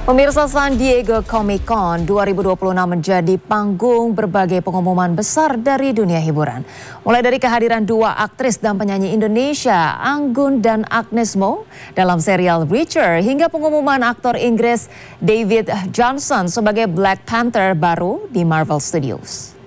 Pemirsa, San Diego Comic Con 2026 menjadi panggung berbagai pengumuman besar dari dunia hiburan. Mulai dari kehadiran dua aktris dan penyanyi Indonesia, Anggun dan Agnes Mo, dalam serial Reacher, hingga pengumuman aktor Inggris David Johnson sebagai Black Panther baru di Marvel Studios.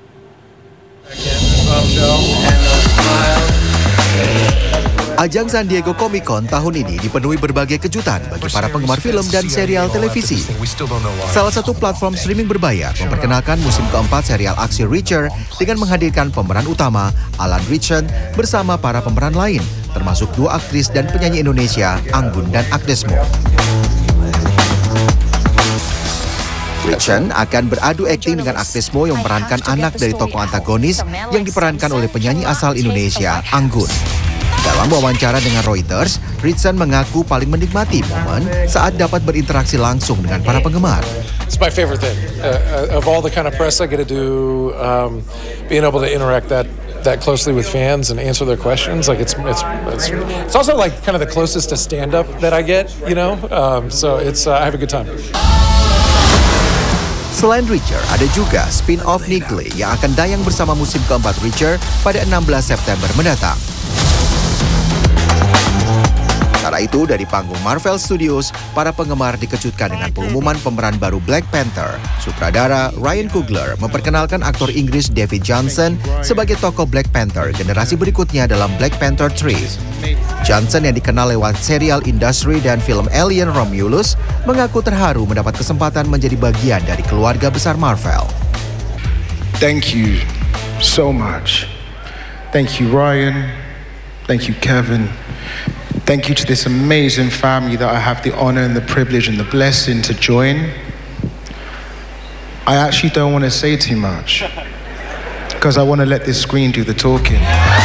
Ajang San Diego Comic Con tahun ini dipenuhi berbagai kejutan bagi para penggemar film dan serial televisi. Salah satu platform streaming berbayar memperkenalkan musim keempat serial aksi Reacher dengan menghadirkan pemeran utama Alan Ritchson bersama para pemeran lain, termasuk dua aktris dan penyanyi Indonesia, Anggun dan Agnes Mo. Ritchson akan beradu akting dengan Agnes Mo yang memerankan anak dari tokoh antagonis yang diperankan oleh penyanyi asal Indonesia, Anggun. Dalam wawancara dengan Reuters, Ritchson mengaku paling menikmati momen saat dapat berinteraksi langsung dengan para penggemar. It's my favorite thing. Of all the kind of press I get to do, being able to interact that closely with fans and answer their questions, like it's also like kind of the closest to stand up that I get, you know. So I have a good time. Selain Reacher, ada juga spin-off Niggly yang akan tayang bersama musim keempat Reacher pada 16 September mendatang. Sementara itu, dari panggung Marvel Studios, para penggemar dikejutkan dengan pengumuman pemeran baru Black Panther. Sutradara Ryan Coogler memperkenalkan aktor Inggris David Johnson sebagai tokoh Black Panther generasi berikutnya dalam Black Panther 3. Johnson yang dikenal lewat serial industri dan film Alien Romulus mengaku terharu mendapat kesempatan menjadi bagian dari keluarga besar Marvel. Thank you so much. Thank you, Ryan. Thank you, Kevin. Thank you to this amazing family that I have the honor and the privilege and the blessing to join. I actually don't want to say too much because I want to let this screen do the talking.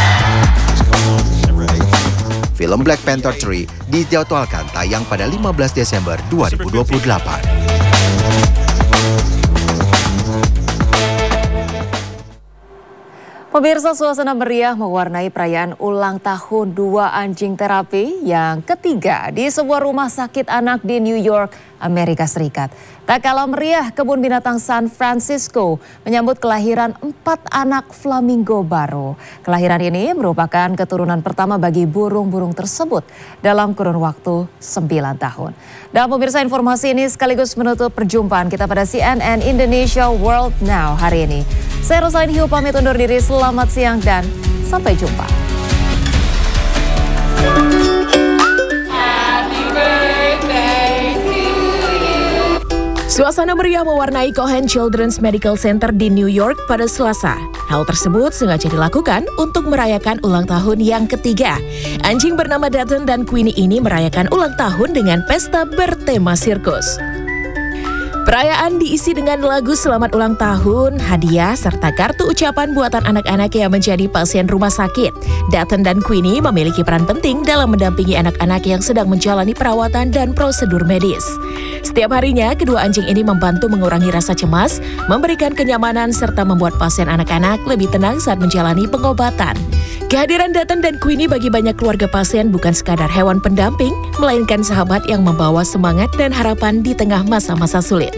Film Black Panther 3 dijadwalkan tayang pada 15 Desember 2028. Pemirsa, suasana meriah mewarnai perayaan ulang tahun dua anjing terapi yang ketiga di sebuah rumah sakit anak di New York, Amerika Serikat. Tak kalah meriah, kebun binatang San Francisco menyambut kelahiran 4 anak flamingo baru. Kelahiran ini merupakan keturunan pertama bagi burung-burung tersebut dalam kurun waktu 9 tahun. Dan pemirsa, informasi ini sekaligus menutup perjumpaan kita pada CNN Indonesia World Now hari ini. Saya Rosalyn Hiu pamit undur diri, selamat siang dan sampai jumpa. Suasana meriah mewarnai Cohen Children's Medical Center di New York pada Selasa. Hal tersebut sengaja dilakukan untuk merayakan ulang tahun yang ketiga. Anjing bernama Dutton dan Queenie ini merayakan ulang tahun dengan pesta bertema sirkus. Perayaan diisi dengan lagu selamat ulang tahun, hadiah, serta kartu ucapan buatan anak-anak yang menjadi pasien rumah sakit. Dutton dan Queenie memiliki peran penting dalam mendampingi anak-anak yang sedang menjalani perawatan dan prosedur medis. Setiap harinya, kedua anjing ini membantu mengurangi rasa cemas, memberikan kenyamanan, serta membuat pasien anak-anak lebih tenang saat menjalani pengobatan. Kehadiran Dutton dan Queenie bagi banyak keluarga pasien bukan sekadar hewan pendamping, melainkan sahabat yang membawa semangat dan harapan di tengah masa-masa sulit.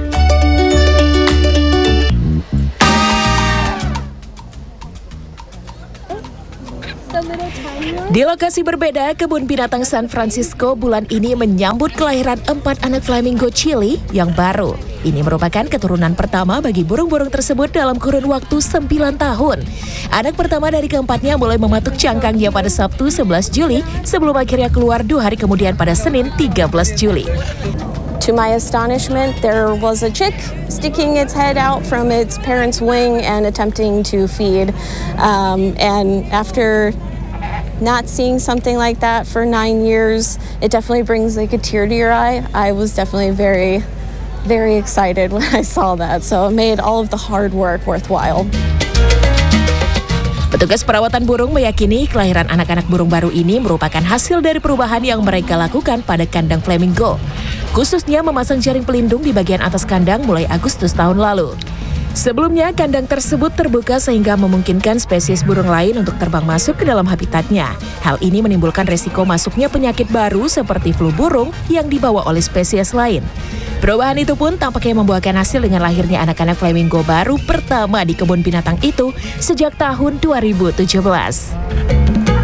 Di lokasi berbeda, kebun binatang San Francisco bulan ini menyambut kelahiran 4 anak flamingo Chili yang baru. Ini merupakan keturunan pertama bagi burung-burung tersebut dalam kurun waktu 9 tahun. Anak pertama dari keempatnya mulai mematuk cangkangnya pada Sabtu 11 Juli sebelum akhirnya keluar 2 hari kemudian pada Senin 13 Juli. To my astonishment, there was a chick sticking its head out from its parent's wing and attempting to feed. And after not seeing something like that for 9 years, it definitely brings like a tear to your eye. I was definitely very, very excited when I saw that. So it made all of the hard work worthwhile. Petugas perawatan burung meyakini kelahiran anak-anak burung baru ini merupakan hasil dari perubahan yang mereka lakukan pada kandang flamingo. Khususnya memasang jaring pelindung di bagian atas kandang mulai Agustus tahun lalu. Sebelumnya, kandang tersebut terbuka sehingga memungkinkan spesies burung lain untuk terbang masuk ke dalam habitatnya. Hal ini menimbulkan resiko masuknya penyakit baru seperti flu burung yang dibawa oleh spesies lain. Perubahan itu pun tampaknya membuahkan hasil dengan lahirnya anak-anak flamingo baru pertama di kebun binatang itu sejak tahun 2017.